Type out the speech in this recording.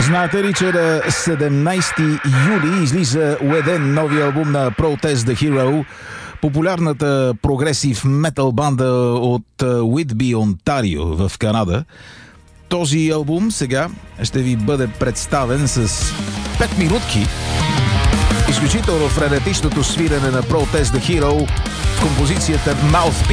Знаете ли, че на 17 юли излиза уеден новия албум на Protest the Hero, популярната прогресив метал банда от Whitby, Онтарио в Канада. Този албум сега ще ви бъде представен с 5 минутки. Изключително френетичното свирене на Protest the Hero в композицията Mouthpiece.